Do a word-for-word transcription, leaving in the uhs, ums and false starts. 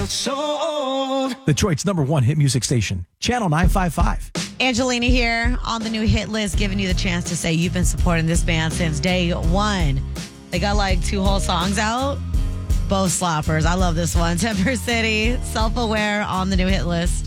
Detroit's number one hit music station, Channel nine five five. Angelina here on the new hit list, giving you the chance to say you've been supporting this band since day one. They got like two whole songs out. Both slappers. I love this one. Temper City, Self-Aware on the new hit list.